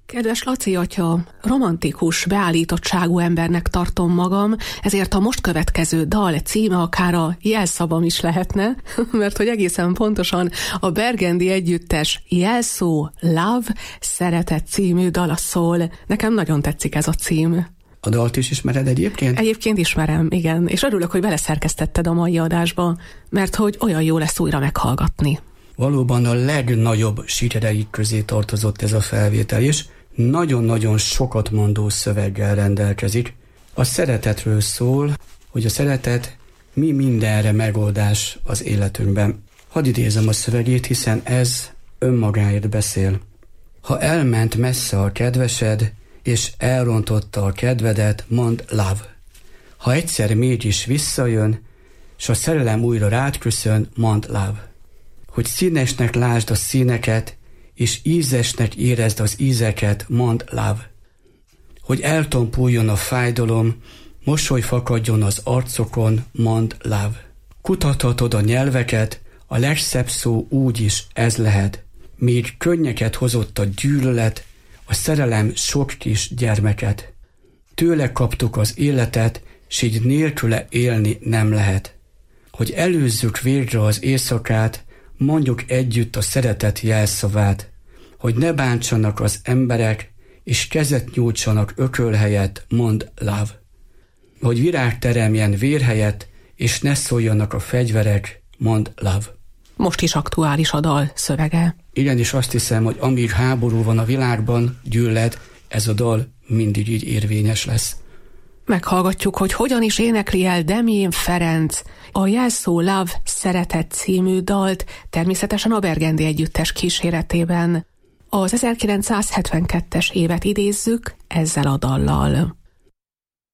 Kedves Laci atya, romantikus, beállítottságú embernek tartom magam, ezért a most következő dal címe akár a jelszavam is lehetne, mert hogy egészen pontosan a Burgundy együttes jelszó Love, szeretet című dala szól. Nekem nagyon tetszik ez a cím. A dalt is ismered egyébként? Egyébként ismerem, igen, és örülök, hogy beleszerkesztetted a mai adásba, mert hogy olyan jó lesz újra meghallgatni. Valóban a legnagyobb sikereik közé tartozott ez a felvétel is. Nagyon-nagyon sokat mondó szöveggel rendelkezik. A szeretetről szól, hogy a szeretet mi mindenre megoldás az életünkben. Hadd idézem a szövegét, hiszen ez önmagáért beszél. Ha elment messze a kedvesed, és elrontotta a kedvedet, mondd love. Ha egyszer mégis visszajön, s a szerelem újra rád köszön, mondd love. Hogy színesnek lásd a színeket, és ízesnek érezd az ízeket, mondd love. Hogy eltompuljon a fájdalom, mosoly fakadjon az arcokon, mondd love. Kutathatod a nyelveket, a legszebb szó úgy is ez lehet. Még könnyeket hozott a gyűlölet, a szerelem sok kis gyermeket. Tőle kaptuk az életet, s így nélküle élni nem lehet. Hogy előzzük végre az éjszakát, mondjuk együtt a szeretet jelszavát, hogy ne bántsanak az emberek, és kezet nyújtsanak ököl helyett, mondd love. Hogy virág teremjen vér helyett, és ne szóljanak a fegyverek, mondd love. Most is aktuális a dal szövege. Igen, és azt hiszem, hogy amíg háború van a világban, gyűlölet, ez a dal mindig így érvényes lesz. Meghallgatjuk, hogy hogyan is énekli el Demjén Ferenc a jelszó Love, szeretet című dalt, természetesen a Burgundy együttes kíséretében. Az 1972-es évet idézzük ezzel a dallal.